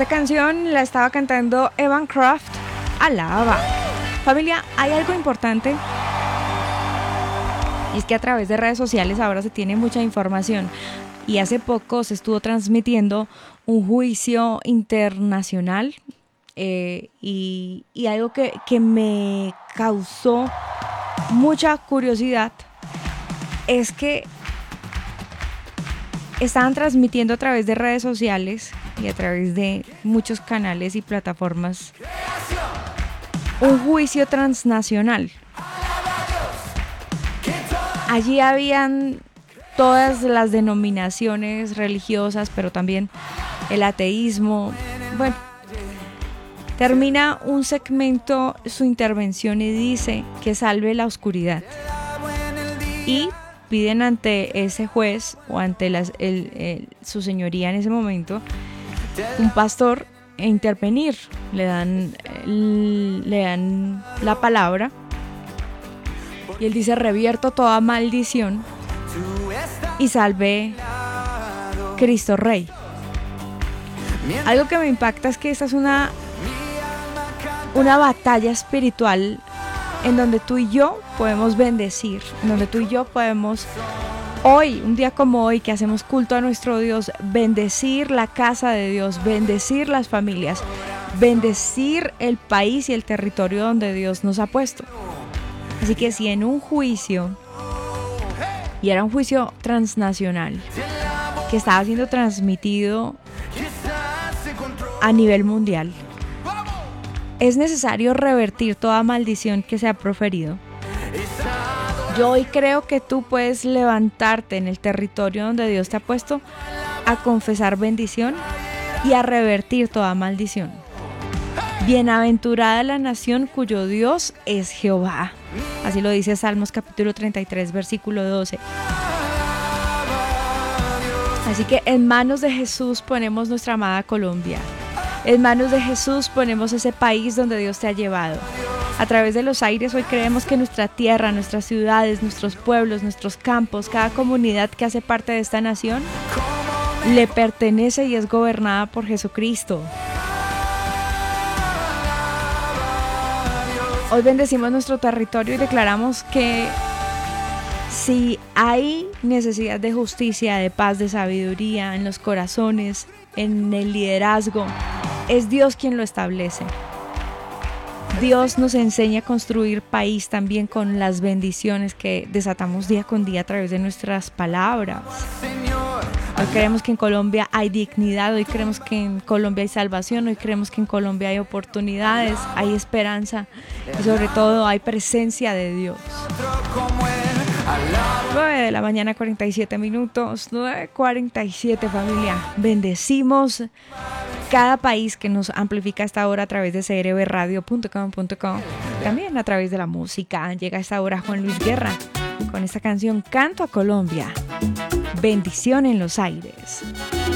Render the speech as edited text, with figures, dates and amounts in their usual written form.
Esta canción la estaba cantando Evan Craft, Alaba. Familia, hay algo importante, y es que a través de redes sociales ahora se tiene mucha información, y hace poco se estuvo transmitiendo un juicio internacional, y algo que me causó mucha curiosidad es que estaban transmitiendo a través de redes sociales y a través de muchos canales y plataformas un juicio transnacional. Allí habían todas las denominaciones religiosas, pero también el ateísmo. Bueno, termina un segmento su intervención y dice que salve la oscuridad. Y piden ante ese juez o ante su señoría en ese momento, un pastor, intervenir. Le dan la palabra y él dice: revierto toda maldición y salve Cristo Rey. Algo que me impacta es que esta es una batalla espiritual en donde tú y yo podemos bendecir, en donde tú y yo podemos hoy, un día como hoy que hacemos culto a nuestro Dios, bendecir la casa de Dios, bendecir las familias, bendecir el país y el territorio donde Dios nos ha puesto. Así que si en un juicio, y era un juicio transnacional que estaba siendo transmitido a nivel mundial, es necesario revertir toda maldición que se ha proferido. Yo hoy creo que tú puedes levantarte en el territorio donde Dios te ha puesto a confesar bendición y a revertir toda maldición. Bienaventurada la nación cuyo Dios es Jehová. Así lo dice Salmos capítulo 33, versículo 12. Así que en manos de Jesús ponemos nuestra amada Colombia. En manos de Jesús ponemos ese país donde Dios te ha llevado. A través de los aires hoy creemos que nuestra tierra, nuestras ciudades, nuestros pueblos, nuestros campos, cada comunidad que hace parte de esta nación, le pertenece y es gobernada por Jesucristo. Hoy bendecimos nuestro territorio y declaramos que si hay necesidad de justicia, de paz, de sabiduría en los corazones, en el liderazgo, es Dios quien lo establece. Dios nos enseña a construir país también con las bendiciones que desatamos día con día a través de nuestras palabras. Hoy creemos que en Colombia hay dignidad, hoy creemos que en Colombia hay salvación, hoy creemos que en Colombia hay oportunidades, hay esperanza y sobre todo hay presencia de Dios. 9 de la mañana, 47 minutos, 9:47 familia. Bendecimos cada país que nos amplifica a esta hora a través de crbradio.com.co, también a través de la música. Llega a esta hora Juan Luis Guerra con esta canción Canto a Colombia. Bendición en los aires.